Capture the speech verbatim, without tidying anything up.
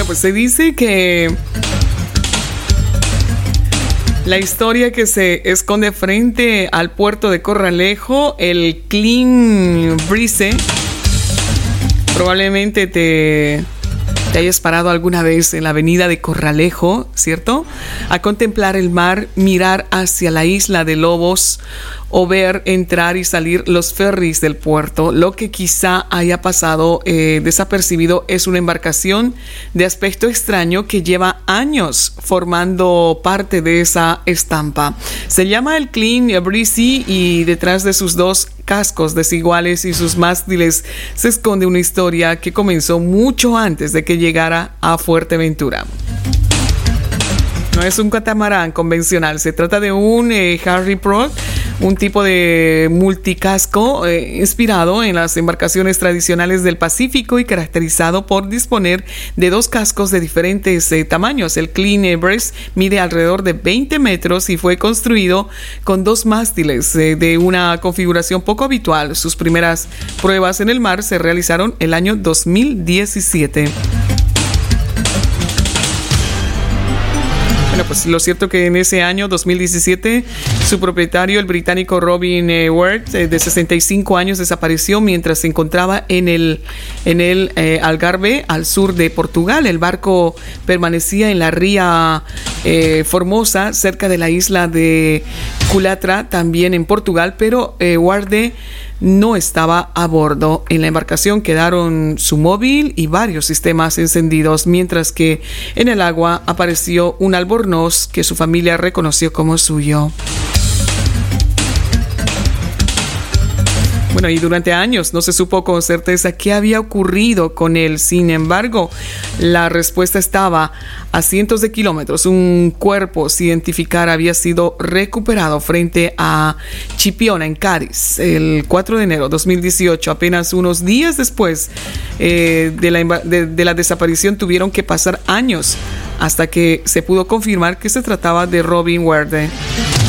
pues se dice que la historia que se esconde frente al puerto de Corralejo, el Clean Breeze, probablemente te, te hayas parado alguna vez en la avenida de Corralejo, ¿cierto? A contemplar el mar, mirar hacia la isla de Lobos o ver entrar y salir los ferries del puerto. Lo que quizá haya pasado eh, desapercibido es una embarcación de aspecto extraño que lleva años formando parte de esa estampa. Se llama el Clean Breeze y detrás de sus dos cascos desiguales y sus mástiles se esconde una historia que comenzó mucho antes de que llegara a Fuerteventura. No es un catamarán convencional, se trata de un eh, Harry Pro, un tipo de multicasco eh, inspirado en las embarcaciones tradicionales del Pacífico y caracterizado por disponer de dos cascos de diferentes eh, tamaños. El Clean Breeze mide alrededor de veinte metros y fue construido con dos mástiles eh, de una configuración poco habitual. Sus primeras pruebas en el mar se realizaron el año dos mil diecisiete. Bueno, pues lo cierto que en ese año dos mil diecisiete su propietario, el británico Robin eh, Ward, eh, de sesenta y cinco años, desapareció mientras se encontraba en el, en el eh, Algarve, al sur de Portugal. El barco permanecía en la ría eh, Formosa, cerca de la isla de Culatra, también en Portugal, pero eh, Ward no estaba a bordo. En la embarcación quedaron su móvil y varios sistemas encendidos, mientras que en el agua apareció un albornoz que su familia reconoció como suyo. Bueno, y durante años no se supo con certeza qué había ocurrido con él. Sin embargo, la respuesta estaba a cientos de kilómetros. Un cuerpo sin identificar había sido recuperado frente a Chipiona, en Cádiz, el cuatro de enero de dos mil dieciocho. Apenas unos días después eh, de, la, de, de la desaparición tuvieron que pasar años hasta que se pudo confirmar que se trataba de Robin Ward.